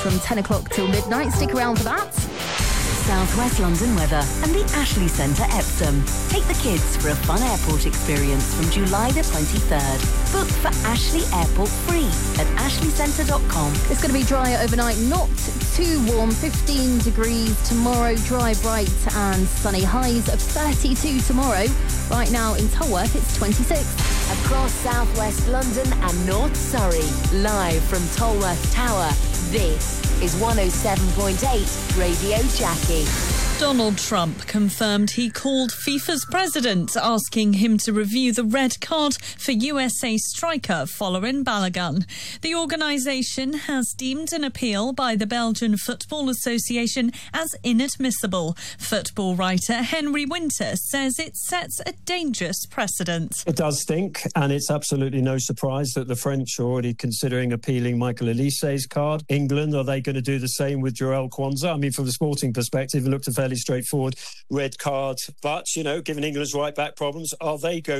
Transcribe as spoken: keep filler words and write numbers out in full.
From ten o'clock till midnight. Stick around for that. South West London weather and the Ashley Centre Epsom. Take the kids for a fun airport experience from July the twenty-third. Book for Ashley Airport free at ashley centre dot com. It's going to be drier overnight, not too warm. fifteen degrees tomorrow, dry, bright and sunny. Highs of thirty-two tomorrow. Right now in Tolworth, it's twenty-six. Across South West London and North Surrey. Live from Tolworth Tower, this is one oh seven point eight Radio Jackie. Donald Trump confirmed he called FIFA's president, asking him to review the red card for U S A striker Folarin Balogun. The organisation has deemed an appeal by the Belgian Football Association as inadmissible. Football writer Henry Winter says it sets a dangerous precedent. It does stink, and it's absolutely no surprise that the French are already considering appealing Michael Olise's card. England, are they going to do the same with Joel Kwanzaa? I mean, from the sporting perspective, it looked a fairly straightforward red card. But, you know, given England's right-back problems, are they going